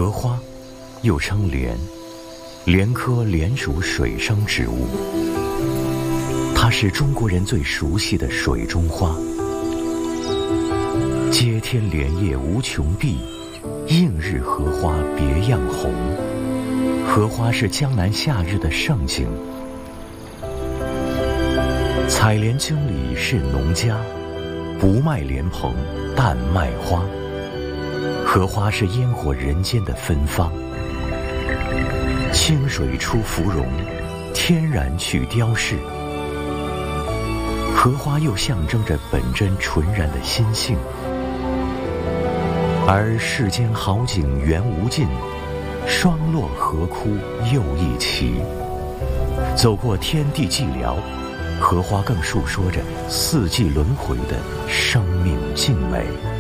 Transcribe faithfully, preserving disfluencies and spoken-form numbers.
荷花又称莲，莲科莲属水生植物，它是中国人最熟悉的水中花。接天莲叶无穷碧，映日荷花别样红。荷花是江南夏日的盛景。采莲经理是农家，不卖莲蓬，但卖花。荷花是烟火人间的芬芳。清水出芙蓉，天然去雕饰。荷花又象征着本真纯然的心性。而世间好景缘无尽，霜落荷枯又一期。走过天地寂寥，荷花更述说着四季轮回的生命静美。